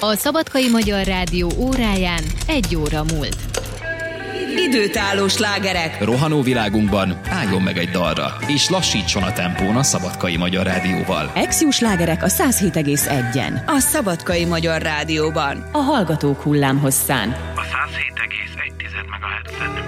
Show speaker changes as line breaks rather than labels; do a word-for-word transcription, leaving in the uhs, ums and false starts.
A Szabadkai Magyar Rádió óráján egy óra múlt.
Időtálló slágerek.
Rohanó világunkban álljon meg egy dalra, és lassítson a tempón a Szabadkai Magyar Rádióval.
Exiu slágerek a száz hét egész egyen.
A Szabadkai Magyar Rádióban.
A hallgatók hullámhosszán.
A száz hét egész egy megahertzen.